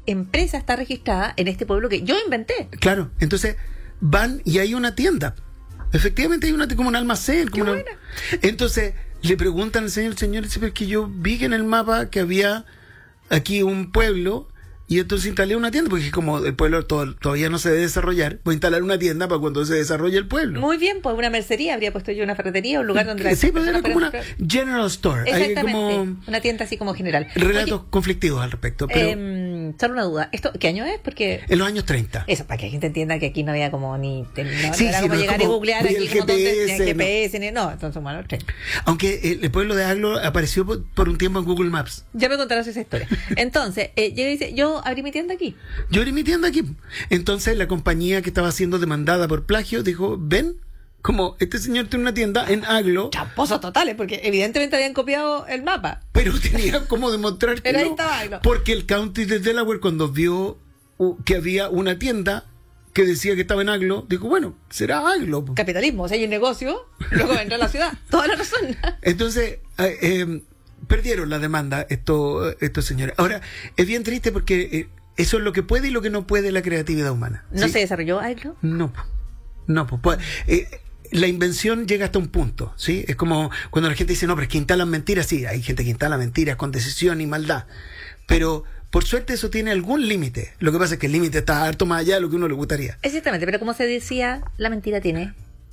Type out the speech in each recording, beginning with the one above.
empresa está registrada en este pueblo que yo inventé. Claro, entonces van y hay una tienda. Efectivamente hay como un almacén. Como una... Entonces le preguntan al señor, el señor dice, pero es que yo vi que en el mapa que había aquí un pueblo, y entonces instalé una tienda, porque como el pueblo todavía no se debe desarrollar, voy a instalar una tienda para cuando se desarrolle el pueblo. Muy bien, pues una mercería, habría puesto yo una ferretería, un lugar donde la sí, pero era como una general store. Exactamente, hay como una tienda así como general. Relatos conflictivos al respecto. Pero solo una duda, ¿esto qué año es? Porque en los años 30. Eso, para que la gente entienda que aquí no había como ni... No no era como llegar y googlear aquí el como GPS, GPS, no, entonces somos los 30. Aunque el pueblo de Aglo apareció por un tiempo en Google Maps. Ya me contarás esa historia. Entonces, dice, yo abrí mi tienda aquí. Yo abrí mi tienda aquí. Entonces la compañía que estaba siendo demandada por plagio dijo, ven, como este señor tiene una tienda en Aglo. Champosos totales, porque evidentemente habían copiado el mapa. Pero tenía como demostrar que pero ahí no. estaba Aglo. Porque el county de Delaware, cuando vio que había una tienda que decía que estaba en Aglo, dijo, bueno, será Aglo. Capitalismo, o sea, hay un negocio, luego entra a la ciudad. Toda la razón. Entonces, perdieron la demanda estos señores. Ahora, es bien triste porque eso es lo que puede y lo que no puede la creatividad humana. ¿No ¿sí? se desarrolló Aglo? No, pues, la invención llega hasta un punto, ¿sí? Es como cuando la gente dice, no, pero es que instalan mentiras. Sí, hay gente que instala mentiras con decisión y maldad. Pero, por suerte, eso tiene algún límite. Lo que pasa es que el límite está harto más allá de lo que uno le gustaría. Exactamente, pero como se decía, la mentira tiene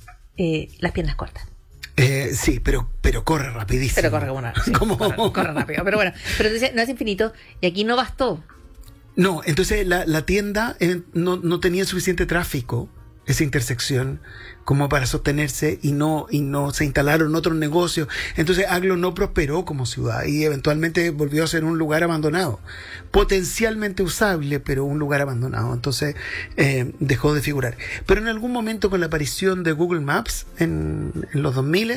las piernas cortas. Sí, pero corre rapidísimo. Pero corre como una... Sí, corre rápido. Pero bueno, pero dice, no es infinito y aquí no bastó. No, entonces la tienda no tenía suficiente tráfico, esa intersección, como para sostenerse y no se instalaron otros negocios. Entonces Aglo no prosperó como ciudad y eventualmente volvió a ser un lugar abandonado. Potencialmente usable, pero un lugar abandonado. Entonces dejó de figurar. Pero en algún momento con la aparición de Google Maps en los 2000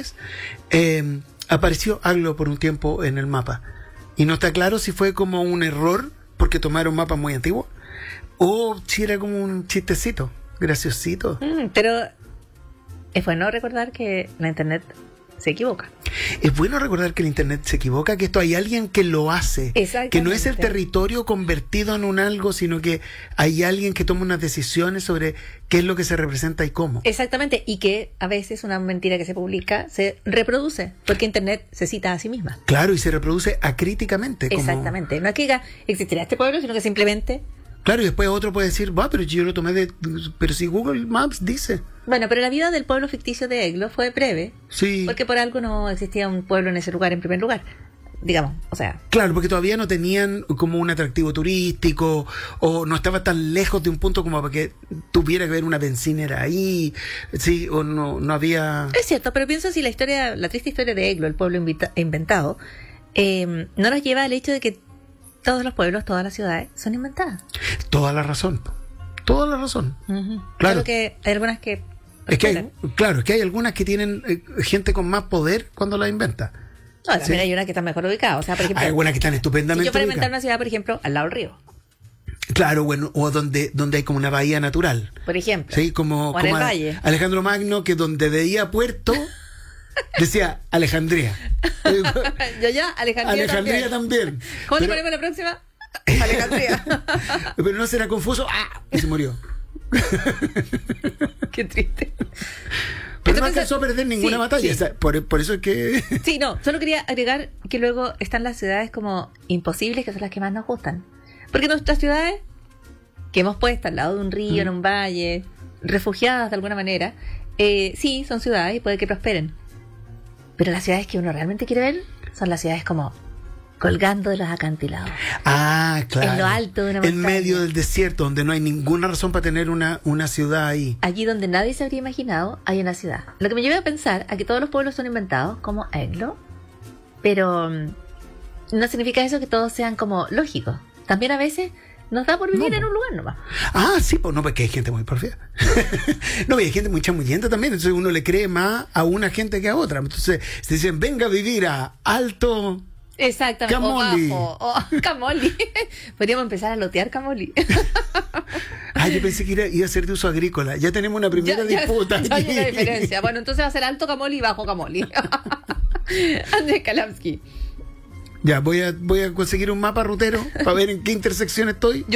apareció Aglo por un tiempo en el mapa. Y no está claro si fue como un error porque tomaron mapas muy antiguos o si era como un chistecito, graciosito. Pero es bueno recordar que la internet se equivoca. Es bueno recordar que el internet se equivoca, que esto hay alguien que lo hace, que no es el territorio convertido en un algo, sino que hay alguien que toma unas decisiones sobre qué es lo que se representa y cómo. Exactamente, y que a veces una mentira que se publica se reproduce, porque internet se cita a sí misma. Claro, y se reproduce acríticamente. Exactamente, no es que diga existirá este pueblo, sino que simplemente... Claro, y después otro puede decir, pero yo lo tomé pero si Google Maps dice. Bueno, pero la vida del pueblo ficticio de Eglo fue breve. Sí. Porque por algo no existía un pueblo en ese lugar en primer lugar. Digamos, o sea. Claro, porque todavía no tenían como un atractivo turístico o no estaba tan lejos de un punto como para que tuviera que haber una bencinera ahí, sí, o no había... Es cierto, pero pienso si la triste historia de Eglo, el pueblo inventado, no nos lleva al hecho de que todos los pueblos, todas las ciudades son inventadas. Toda la razón. Uh-huh. Claro que hay algunas que... Es que hay algunas que tienen gente con más poder cuando las inventa. No, también hay unas que están mejor ubicadas. O sea, por ejemplo, hay algunas que están estupendamente si yo para ubicadas. inventar una ciudad, por ejemplo, al lado del río. Claro, bueno, o donde hay como una bahía natural. Por ejemplo. Sí, como el valle. Alejandro Magno, que donde veía puerto, decía Alejandría. Alejandría también. ¿Cómo le ponemos la próxima? Alejandría. Pero no será confuso. Y se murió. Qué triste. Pero no alcanzó a perder ninguna batalla. Sí. O sea, por eso es que... Sí, no, solo quería agregar que luego están las ciudades como imposibles, que son las que más nos gustan. Porque nuestras ciudades, que hemos puesto al lado de un río, en un valle, refugiadas de alguna manera, sí, son ciudades y puede que prosperen. Pero las ciudades que uno realmente quiere ver son las ciudades como colgando de los acantilados. Claro. En lo alto de una montaña. En medio del desierto, donde no hay ninguna razón para tener una ciudad ahí. Allí donde nadie se habría imaginado, hay una ciudad. Lo que me lleva a pensar a que todos los pueblos son inventados, como Eglo, pero no significa eso que todos sean como lógicos. También a veces nos da por vivir en un lugar nomás. Sí, pues no, porque hay gente muy porfía. No, y hay gente muy chamullenta también. Entonces uno le cree más a una gente que a otra. Entonces se dicen, venga a vivir a Alto... Exactamente. Camoli. Camoli. Podríamos empezar a lotear Camoli. Yo pensé que iba a ser de uso agrícola. Ya tenemos una primera disputa. Ya hay una diferencia. Bueno, entonces va a ser Alto Camoli y Bajo Camoli. Andrés Kalamsky. Ya, voy a conseguir un mapa rutero para ver en qué intersección estoy.